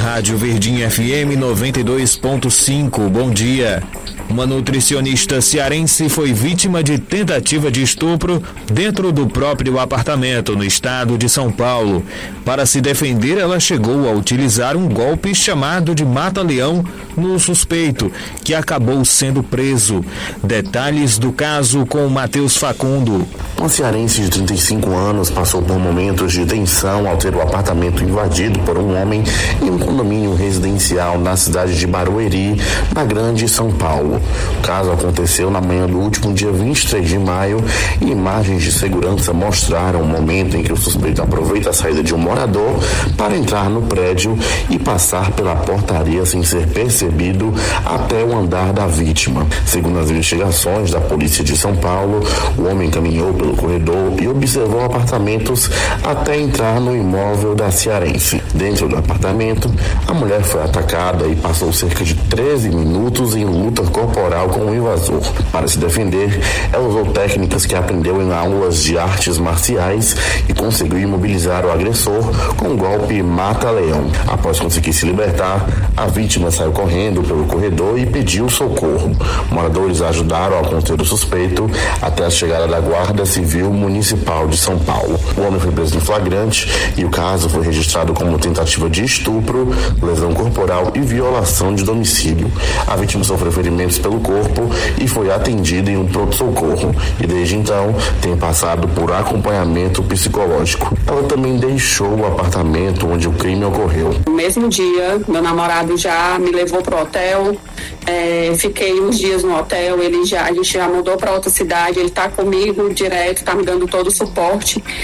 Rádio Verdinha FM 92.5. Bom dia. Uma nutricionista cearense foi vítima de tentativa de estupro dentro do próprio apartamento no estado de São Paulo. Para se defender, ela chegou a utilizar um golpe chamado de mata-leão no suspeito, que acabou sendo preso. Detalhes do caso com Matheus Facundo. Uma cearense de 35 anos passou por momentos de tensão ao ter o apartamento invadido por um homem em um condomínio residencial na cidade de Barueri, na Grande São Paulo. O caso aconteceu na manhã do último dia 23 de maio e imagens de segurança mostraram o momento em que o suspeito aproveita a saída de um morador para entrar no prédio e passar pela portaria sem ser percebido até o andar da vítima. Segundo as investigações da Polícia de São Paulo, o homem caminhou pelo corredor e observou apartamentos até entrar no imóvel da cearense. Dentro do apartamento, a mulher foi atacada e passou cerca de 13 minutos em luta corporal com o invasor. Para se defender, ela usou técnicas que aprendeu em aulas de artes marciais e conseguiu imobilizar o agressor com um golpe mata-leão. Após conseguir se libertar, a vítima saiu correndo pelo corredor e pediu socorro. Moradores ajudaram a conter o suspeito até a chegada da Guarda Civil Municipal de São Paulo. O homem foi preso em flagrante e o caso foi registrado como tentativa de estupro, lesão corporal e violação de domicílio. A vítima sofreu ferimentos pelo corpo e foi atendida em um pronto-socorro e desde então tem passado por acompanhamento psicológico. Ela também deixou o apartamento onde o crime ocorreu. No mesmo dia, meu namorado já me levou pro hotel, fiquei uns dias no hotel, a gente já mudou para outra cidade, ele tá comigo direto, tá me dando todo o suporte.